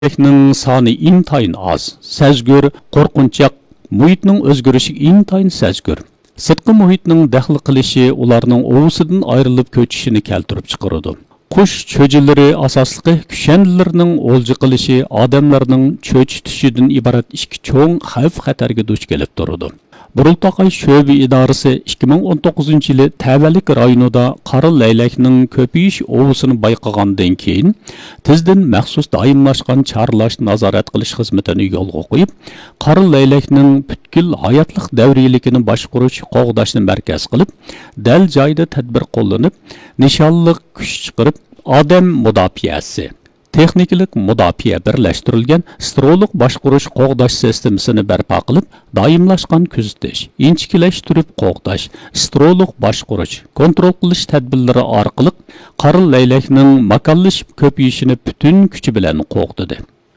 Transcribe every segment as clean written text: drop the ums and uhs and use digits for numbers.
Ning soni intayin az, sezgör, qorqunchaq, muhitning o'zgarishi intayin sezgör. Sirtqi muhitning daxl qilishi ularning ovusidan ayrilib ko'chishini keltirib chiqaradi. Qush cho'jilari asosligi kushandlarning o'lji qilishi odamlarning cho'chitishidan iborat ikki cho'ng xavf-xatarga duch kelib turadi. Burultaqay Şöbe İdarəsi 2019 yılı təvəlik rayonunda qara laylakning ko'payish ovusini bayqagandan keyin tezdən məxsus daimlaşqan çarlash nazorat qilish xizmatini yo'lga qo'yib, qara laylakning butkul hayotlıq davriyaligini boshqarish qo'g'dashni markaz qilib, dal joyda tadbir qo'llanib, nishonliq kuch chiqarib, odam mudofaasi texnikalik mudofaa birlashtirilgan strolog boshqarish qo'g'dash sistemasini barpo qilib, doimlashgan kuzatish, inchikilashtirib qo'g'dash, strolog boshqarish, kontrol qilish tadbirlari orqali qora laylakning makonlashib ko'payishini butun kuchi bilan qo'g'didi.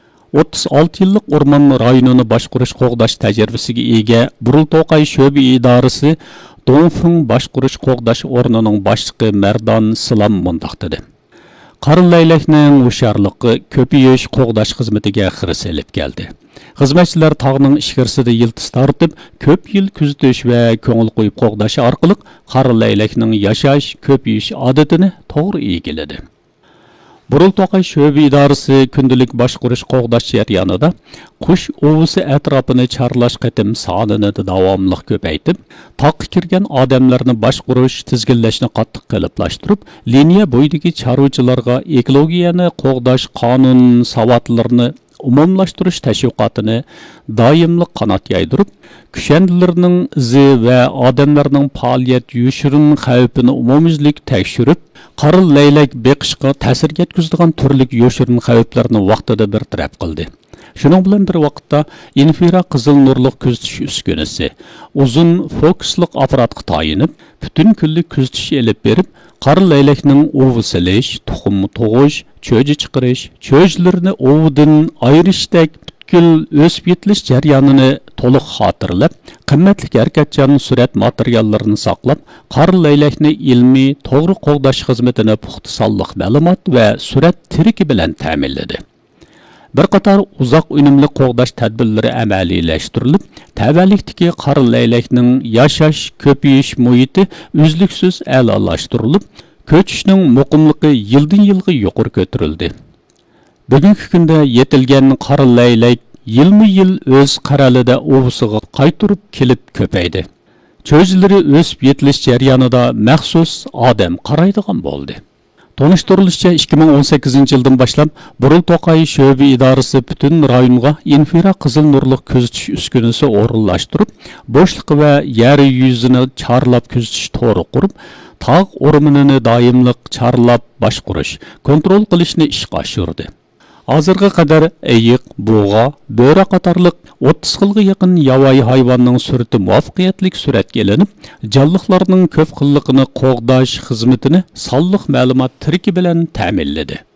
36 yillik o'rmon rayonini boshqarish qo'g'dash tajribasiga ega Burultoqay Şöbe İdarəsi Dongfeng boshqarish qo'g'dash o'rnining boshlig'i Mardon Silam mundaq dedi. Qara laylakning hushyorligi ko'payish qo'g'dash xizmatiga xiris elib keldi. Xizmatchilar tog'ning ichkarisida yiltiz tortib, ko'p yil kuzatish va ko'ngil qo'yib qo'g'dash orqali qara laylakning yashash, ko'payish odatini to'g'ri egiladi. Burultoqay Şöbe İdarəsi kundalik boshqarish qo'g'dash jarayonida qush ovusi atrofini charlash qatim sonini davomli ko'paytib, taqqa kirgan odamlarni boshqarish, tizginlashni qattiq qiliblashtırib, liniya bo'yidagi chorvachilarga ekologiyani qo'g'dash qonun savodlarini umumlashtirish tashviqotini doimli qanot yaydirib, kushandilarning izi va odamlarning faoliyat yoshirin xavfini umumyuzlik tekshirib, qara laylak beqishga ta'sir yetkazadigan turli yoshirin xavflarni vaqtida bartaraf qildi. Shuning bilan bir vaqtda infira qizil nurliq kuzatish uskunasi uzun fokusliq apparatga tayinib, butun kunlik kuzatish elib berib, qara laylakning ovusilish, tuxum tug'ish, cho'ji chiqarish, cho'jlarni ovidan ayrishdek butkul o'sib yetilish jarayonini to'liq xotirlab, qimmatli harakatchan surat materiallarini saqlab, qara laylakni ilmiy to'g'ri qo'g'dash xizmatini puxta sonliq ma'lumot va surat tiriki bilan ta'minladi. Bir qator uzoq unumli qo'g'dash tadbirlari amaliyleştirilib, tavallikdagi qara laylakning yashash, ko'payish muhiti uzluksiz a'lolashtirilib, ko'chishning muqimligi yildan-yilga yuqori ko'tarildi. Bugungi kunda yetilgan qara laylak yilma-yil o'z qaralida ovusiga qaytirib kelib ko'paydi. Cho'jlari o'sib yetilish jarayonida maxsus odam qaraydigan bo'ldi. Tonuşturilishicha 2018 yildan boshlab Burultoqay Şöbe İdarəsi bütün rayonga infira qizil nurliq kuzatish uskunasi o'rinlashtirib, bo'shliq va yer yuzini charlab kuzatish to'g'ri qurib, tog' o'rmonini doimliq charlab boshqarish, kontrol qilishni ishga oshirdi. Hozirga qadar ayiq, bo'g'a, bo'ra qatorliq 30 xilga yaqin yovvoyi hayvonning surati muvaffaqiyatli suratga olinib, jonliqlarning ko'p xilligini qo'g'dash xizmatini sonliq ma'lumot tiriki bilan ta'minladi.